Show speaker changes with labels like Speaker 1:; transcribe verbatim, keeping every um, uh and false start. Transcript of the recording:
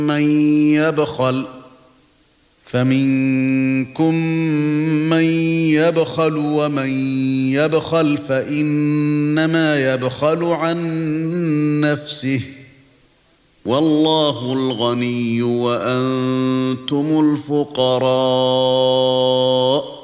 Speaker 1: مَن يَبْخَلُ فَمِنكُم مَّن يَبْخَلُ وَمَن يَبْخَلْ فَإِنَّمَا يَبْخَلُ عَن نَّفْسِهِ وَاللَّهُ الْغَنِيُّ وَأَنتُمُ الْفُقَرَاءُ